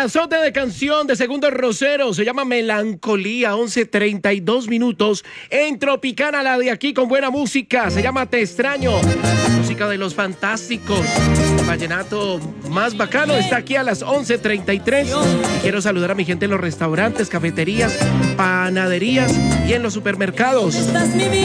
Pedazote de canción de Segundo Rosero, se llama Melancolía, 11:32 minutos, en Tropicana, la de aquí con buena música, se llama Te extraño, música de los fantásticos, el vallenato más bacano está aquí a las 11:33, y quiero saludar a mi gente en los restaurantes, cafeterías, panaderías y en los supermercados.